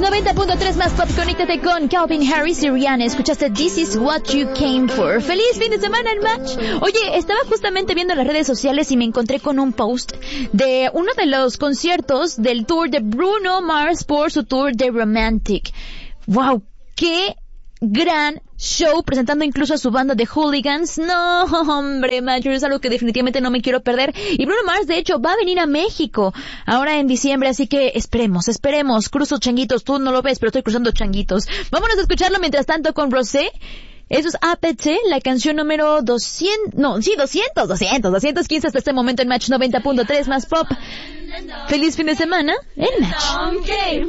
90.3 más pop, conéctate con Calvin Harris y Rihanna. Escuchaste This Is What You Came For. ¡Feliz fin de semana en Match! Oye, estaba justamente viendo las redes sociales y me encontré con un post de uno de los conciertos del tour de Bruno Mars por su tour de Romantic. ¡Wow! ¡Qué gran show! Presentando incluso a su banda de Hooligans. No, hombre, macho, es algo que definitivamente no me quiero perder. Y Bruno Mars, de hecho, va a venir a México ahora en diciembre, así que esperemos. Cruzo changuitos, tú no lo ves, pero estoy cruzando changuitos. Vámonos a escucharlo mientras tanto con Rosé. Eso es APT, la canción número 215 hasta este momento en Match 90.3 más pop. Feliz fin de semana en Match.